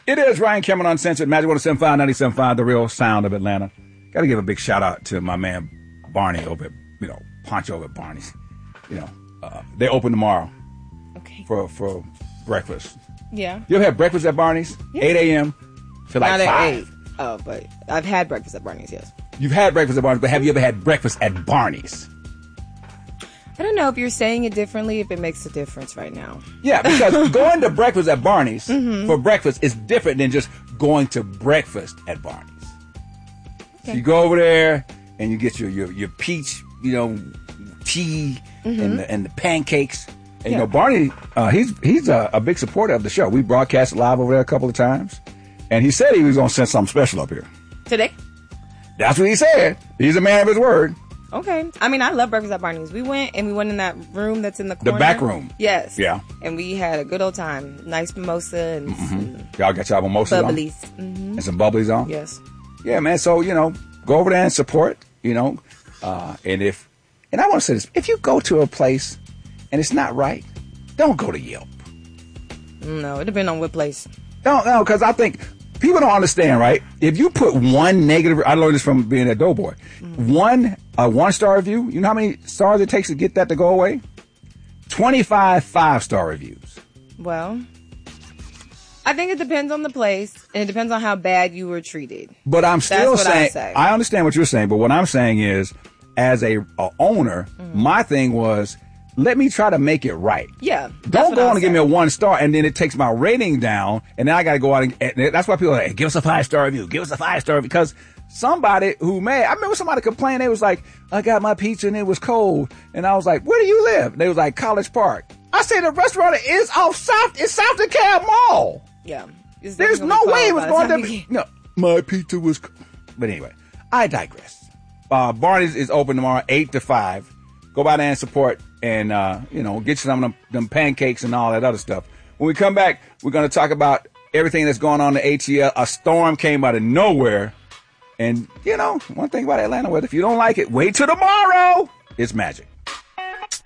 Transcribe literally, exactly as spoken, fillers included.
It is Ryan Cameron Uncensored, Magic one oh seven five, ninety-seven point five, the real sound of Atlanta. Got to give a big shout out to my man Barney over at, you know, Poncho over at Barney's. You know, uh, they open tomorrow. Okay. For for breakfast. Yeah. You ever had breakfast at Barney's? Yeah. eight a.m. to like Not five. at eight. Oh, but I've had breakfast at Barney's, yes. You've had breakfast at Barney's, but have you ever had breakfast at Barney's? I don't know if you're saying it differently, if it makes a difference right now. Yeah, because going to breakfast at Barney's mm-hmm. for breakfast is different than just going to breakfast at Barney's. Okay. So you go over there and you get your your, your peach, you know, tea mm-hmm. and the, and the pancakes. And, yeah. you know, Barney, uh, he's he's a, a big supporter of the show. We broadcast live over there a couple of times, and he said he was going to send something special up here today. That's what he said. He's a man of his word. Okay. I mean, I love breakfast at Barney's. We went and we went in that room that's in the corner. The back room. Yes. Yeah. And we had a good old time. Nice mimosa and mm-hmm. y'all got y'all mimosas bubblies. on? Mm-hmm. And some bubblies on? Yes. Yeah, man. So, you know, go over there and support, you know. Uh, and if, and I want to say this, if you go to a place and it's not right, don't go to Yelp. No, it depends on what place. No, no, because I think people don't understand, right? If you put one negative, I learned this from being a doughboy. Mm-hmm. One a one star review. You know how many stars it takes to get that to go away? Twenty-five five star reviews. Well, I think it depends on the place, and it depends on how bad you were treated. But I'm still That's what saying, I, say. I understand what you're saying, but what I'm saying is, as a, a owner, mm-hmm. my thing was, let me try to make it right. Yeah. Don't go on and give me a one star, and then it takes my rating down, and then I got to go out and, and that's why people are like, hey, give us a five star review, give us a five star review, because somebody who may, I remember somebody complained, they was like, I got my pizza and it was cold, and I was like, where do you live? And they was like, College Park. I said the restaurant is off South, it's South DeKalb Mall. Yeah. There's no way it was going to be, no, my pizza was cold. But anyway, I digress. Uh, Barney's is open tomorrow, eight to five. Go by there and support and, uh, you know, get you some of them, them pancakes and all that other stuff. When we come back, we're going to talk about everything that's going on in the A T L. A storm came out of nowhere. And, you know, one thing about Atlanta weather, if you don't like it, wait till tomorrow. It's magic.